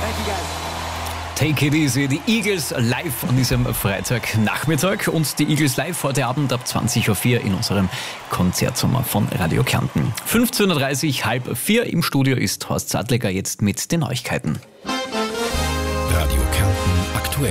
Take it easy, die Eagles live an diesem Freitagnachmittag und die Eagles live heute Abend ab 20.04 Uhr in unserem Konzertsommer von Radio Kärnten. 15.30 Uhr, 15:30 im Studio ist Horst Sattleger jetzt mit den Neuigkeiten. Radio Kärnten aktuell.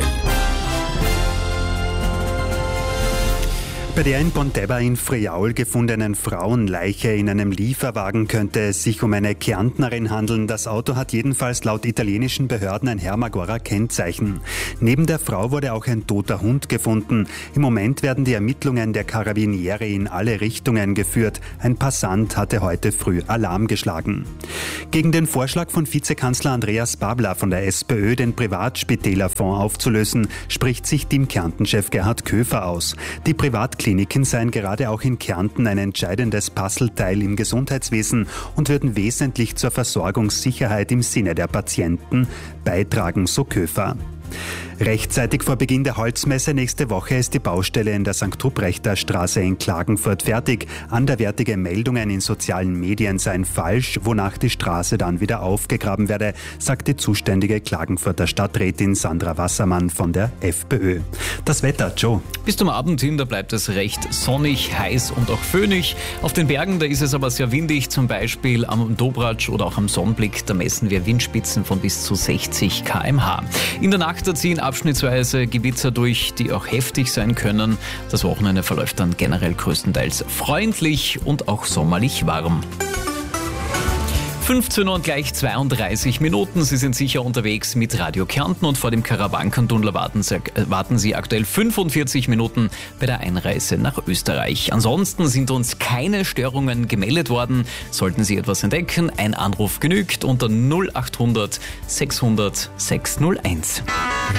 Bei der in Pontebba in Friaul gefundenen Frauenleiche in einem Lieferwagen könnte es sich um eine Kärntnerin handeln. Das Auto hat jedenfalls laut italienischen Behörden ein Hermagora-Kennzeichen. Neben der Frau wurde auch ein toter Hund gefunden. Im Moment werden die Ermittlungen der Carabinieri in alle Richtungen geführt. Ein Passant hatte heute früh Alarm geschlagen. Gegen den Vorschlag von Vizekanzler Andreas Babler von der SPÖ, den Privatspitälerfonds aufzulösen, spricht sich Team-Kärnten-Chef Gerhard Köfer aus. Die Privatkliniken seien gerade auch in Kärnten ein entscheidendes Puzzleteil im Gesundheitswesen und würden wesentlich zur Versorgungssicherheit im Sinne der Patienten beitragen, so Köfer. Rechtzeitig vor Beginn der Holzmesse nächste Woche ist die Baustelle in der St. Ruprechter Straße in Klagenfurt fertig. Anderweitige Meldungen in sozialen Medien seien falsch, wonach die Straße dann wieder aufgegraben werde, sagt die zuständige Klagenfurter Stadträtin Sandra Wassermann von der FPÖ. Das Wetter, Joe. Bis zum Abend hin, da bleibt es recht sonnig, heiß und auch föhnig. Auf den Bergen, da ist es aber sehr windig, zum Beispiel am Dobratsch oder auch am Sonnblick, da messen wir Windspitzen von bis zu 60 km/h. In der Nacht da ziehen abschnittsweise Gewitter durch, die auch heftig sein können. Das Wochenende verläuft dann generell größtenteils freundlich und auch sommerlich warm. 15 Uhr und gleich 32 Minuten. Sie sind sicher unterwegs mit Radio Kärnten und vor dem Karawankentunnel warten Sie aktuell 45 Minuten bei der Einreise nach Österreich. Ansonsten sind uns keine Störungen gemeldet worden. Sollten Sie etwas entdecken, ein Anruf genügt unter 0800 600 601.